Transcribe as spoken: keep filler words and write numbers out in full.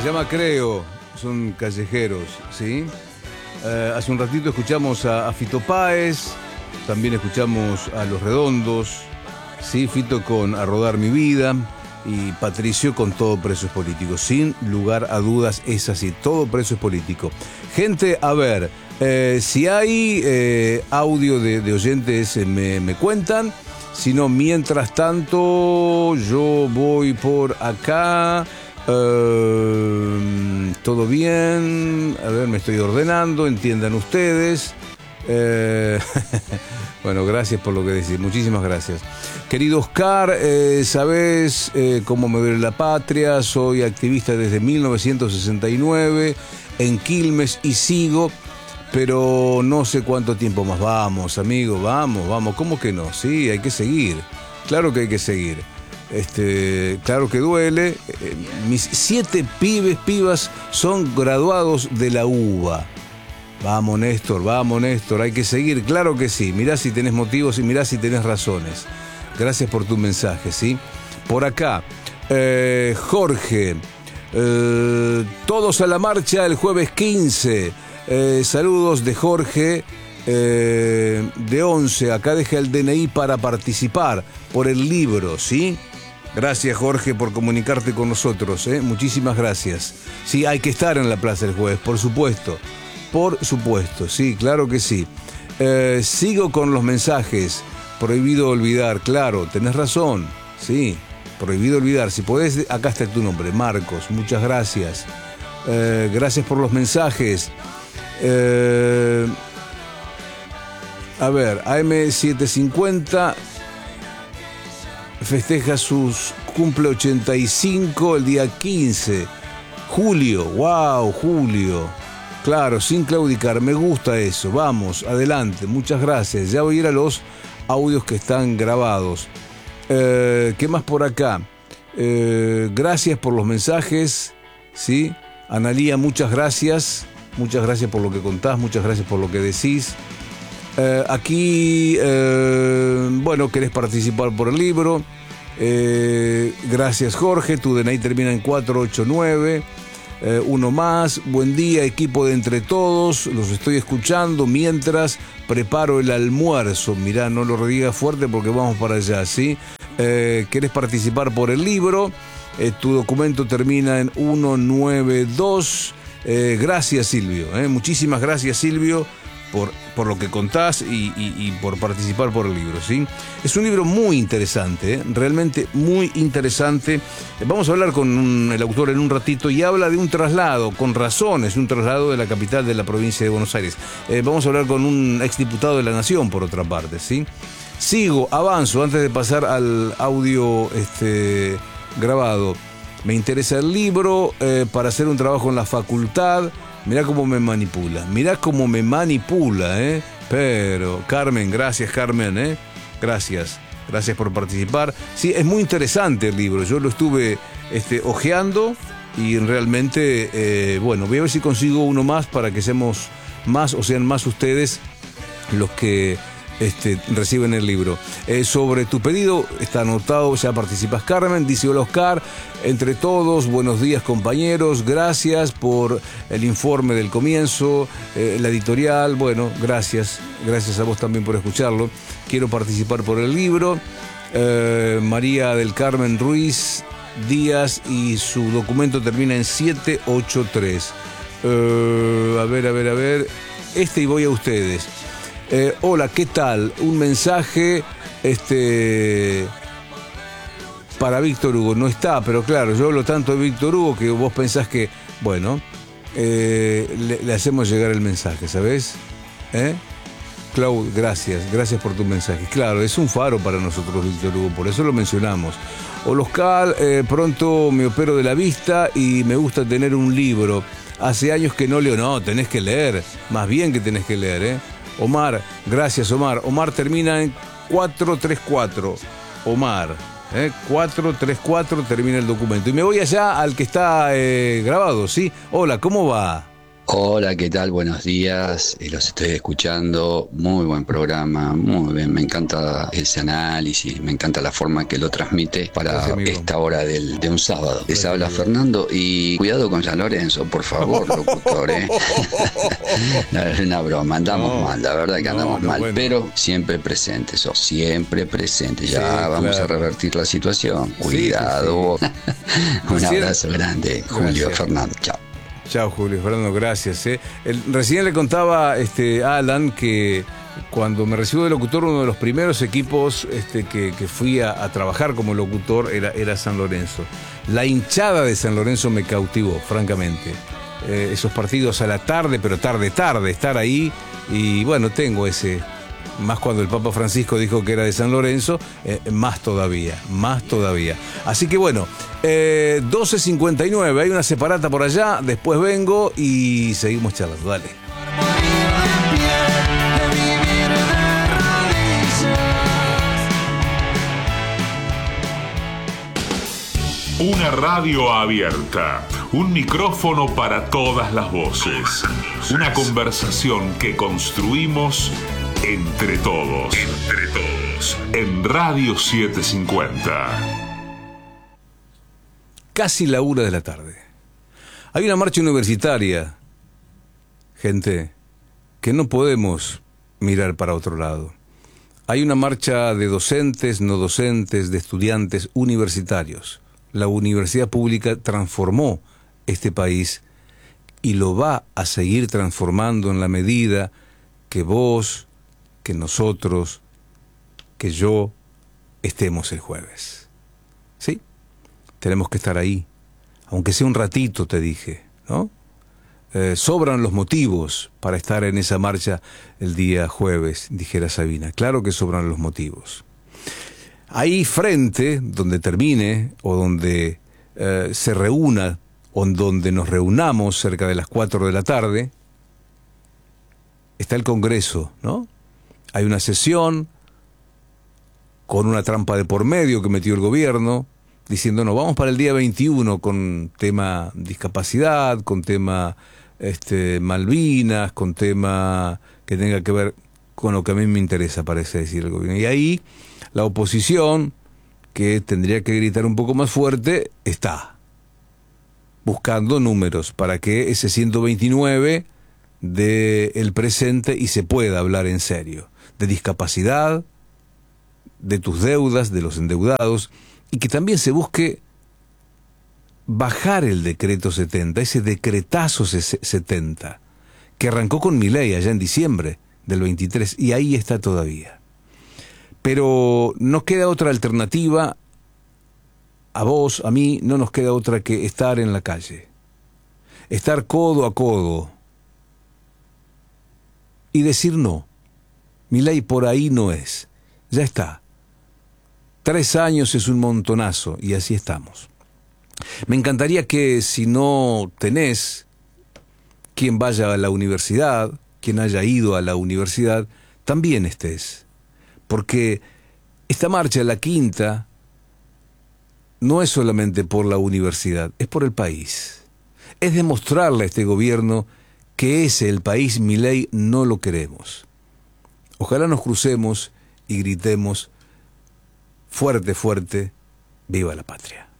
Se llama Creo, son callejeros, ¿sí? Eh, hace un ratito escuchamos a, a Fito Páez, también escuchamos a Los Redondos, ¿sí? Fito con A Rodar Mi Vida y Patricio con Todo Preso es Político. Sin lugar a dudas es así, todo preso es político. Gente, a ver, eh, si hay eh, audio de, de oyentes eh, me, me cuentan, si no, mientras tanto yo voy por acá. Uh, todo bien, a ver, me estoy ordenando, entiendan ustedes. Eh, bueno, gracias por lo que decís, muchísimas gracias. Querido Oscar, eh, sabés eh, cómo me duele la patria, soy activista desde mil novecientos sesenta y nueve en Quilmes y sigo, pero no sé cuánto tiempo más. Vamos, amigo, vamos, vamos, ¿cómo que no? Sí, hay que seguir, claro que hay que seguir. Este, claro que duele. Eh, mis siete pibes, pibas son graduados de la U B A. Vamos, Néstor, vamos, Néstor, hay que seguir, claro que sí. Mirá si tenés motivos y mirá si tenés razones. Gracias por tu mensaje, ¿sí? Por acá, eh, Jorge, eh, todos a la marcha el jueves quince. Eh, saludos de Jorge. Eh, de once, acá deja el D N I para participar por el libro, ¿sí? Gracias, Jorge, por comunicarte con nosotros, ¿eh? Muchísimas gracias. Sí, hay que estar en la plaza el jueves, por supuesto. Por supuesto, sí, claro que sí. Eh, sigo con los mensajes. Prohibido olvidar, claro, tenés razón. Sí, prohibido olvidar. Si podés, acá está tu nombre, Marcos. Muchas gracias. Eh, gracias por los mensajes. Eh, a ver, A M setecientos cincuenta... festeja sus cumple ochenta y cinco el día quince. Julio, wow, Julio. Claro, sin claudicar, me gusta eso. Vamos, adelante, muchas gracias. Ya voy a ir a los audios que están grabados. Eh, ¿Qué más por acá? Eh, gracias por los mensajes, ¿sí? Analía, muchas gracias. Muchas gracias por lo que contás, muchas gracias por lo que decís. Eh, aquí, eh, bueno, querés participar por el libro. Eh, gracias, Jorge. Tu D N I termina en cuatro ocho nueve. Eh, uno más. Buen día, equipo de Entre Todos. Los estoy escuchando mientras preparo el almuerzo. Mirá, no lo digas fuerte porque vamos para allá, ¿sí? Eh, ¿Querés participar por el libro? Eh, tu documento termina en uno nueve dos. Eh, gracias, Silvio. Eh, muchísimas gracias, Silvio. Por, por lo que contás y, y, y por participar por el libro, ¿sí? Es un libro muy interesante, ¿eh? Realmente muy interesante. Vamos a hablar con un, el autor en un ratito y habla de un traslado, con razones, un traslado de la capital de la provincia de Buenos Aires. Eh, vamos a hablar con un exdiputado de la Nación, por otra parte, ¿sí? Sigo, avanzo, antes de pasar al audio este, grabado. Me interesa el libro eh, para hacer un trabajo en la facultad. Mirá cómo me manipula, mirá cómo me manipula, ¿eh? Pero, Carmen, gracias, Carmen, ¿eh? Gracias, gracias por participar. Sí, es muy interesante el libro, yo lo estuve este, ojeando y realmente, eh, bueno, voy a ver si consigo uno más para que seamos más, o sean más ustedes los que este, reciben el libro. Eh, sobre tu pedido, está anotado, ya participas, Carmen, dice hola, Oscar. Entre todos, buenos días, compañeros, gracias por el informe del comienzo, eh, la editorial, bueno, gracias, gracias a vos también por escucharlo. Quiero participar por el libro. Eh, María del Carmen Ruiz Díaz y su documento termina en siete ocho tres. Eh, a ver, a ver, a ver, este y voy a ustedes. Eh, hola, ¿qué tal? Un mensaje, este... para Víctor Hugo, no está, pero claro, yo hablo tanto de Víctor Hugo que vos pensás que, bueno, eh, le, le hacemos llegar el mensaje, ¿sabés? ¿Eh? Clau, gracias, gracias por tu mensaje. Claro, es un faro para nosotros, Víctor Hugo, por eso lo mencionamos. Hola, Oscar, eh, pronto me opero de la vista y me gusta tener un libro. Hace años que no leo, no, tenés que leer, más bien que tenés que leer, ¿eh? Omar, gracias, Omar. Omar termina en cuatro tres cuatro. Omar. ¿Eh? cuatro tres cuatro termina el documento. Y me voy allá al que está eh, grabado, ¿sí? Hola, ¿cómo va? Hola, ¿qué tal? Buenos días. Eh, los estoy escuchando. Muy buen programa. Muy bien. Me encanta ese análisis. Me encanta la forma que lo transmite para Gracias, amigo. esta hora del, de un sábado. Les Gracias, habla amigo. Fernando. Y cuidado con San Lorenzo, por favor, locutor, ¿eh? No, es una broma. Andamos No, mal, la verdad que no, andamos no, mal. bueno. Pero siempre presentes. So, siempre presentes. Ya Sí, vamos claro. a revertir la situación. Sí, Cuidado. sí, Un Recién- abrazo grande, Julio, Gracias. Fernando. Chao. Chao, Julio Fernando, gracias. ¿eh? El- recién le contaba este, a Alan que cuando me recibo de locutor, uno de los primeros equipos este, que, que fui a, a trabajar como locutor era, era San Lorenzo. La hinchada de San Lorenzo me cautivó, francamente. Eh, esos partidos a la tarde, pero tarde, tarde, estar ahí. Y bueno, tengo ese... Más cuando el Papa Francisco dijo que era de San Lorenzo, eh, más todavía, más todavía. Así que bueno, eh, doce cincuenta y nueve, hay una separata por allá, después vengo y seguimos charlando, dale. Una radio abierta, un micrófono para todas las voces, una conversación que construimos entre todos, entre todos, en Radio setecientos cincuenta. Casi la una de la tarde. Hay una marcha universitaria, gente, que no podemos mirar para otro lado. Hay una marcha de docentes, no docentes, de estudiantes universitarios. La universidad pública transformó este país y lo va a seguir transformando en la medida que vos, que nosotros, que yo estemos el jueves. ¿Sí? Tenemos que estar ahí, aunque sea un ratito, te dije, ¿no? Eh, sobran los motivos para estar en esa marcha el día jueves, dijera Sabina. Claro que sobran los motivos. Ahí frente, donde termine, o donde eh, se reúna, o en donde nos reunamos cerca de las cuatro de la tarde, está el Congreso, ¿no? Hay una sesión con una trampa de por medio que metió el gobierno, diciendo, no, vamos para el día veintiuno con tema discapacidad, con tema este, Malvinas, con tema que tenga que ver con lo que a mí me interesa, parece decir el gobierno. Y ahí la oposición, que tendría que gritar un poco más fuerte, está buscando números para que ese ciento veintinueve dé el presente y se pueda hablar en serio de discapacidad, de tus deudas, de los endeudados, y que también se busque bajar el decreto setenta, ese decretazo setenta, que arrancó con Milei allá en diciembre del veintitrés, y ahí está todavía. Pero no queda otra alternativa, a vos, a mí, no nos queda otra que estar en la calle, estar codo a codo y decir no. Milei por ahí no es. Ya está. Tres años es un montonazo y así estamos. Me encantaría que si no tenés quien vaya a la universidad, quien haya ido a la universidad, también estés. Porque esta marcha, la quinta, no es solamente por la universidad, es por el país. Es demostrarle a este gobierno que ese, el país Milei, no lo queremos. Ojalá nos crucemos y gritemos fuerte, fuerte, ¡viva la patria!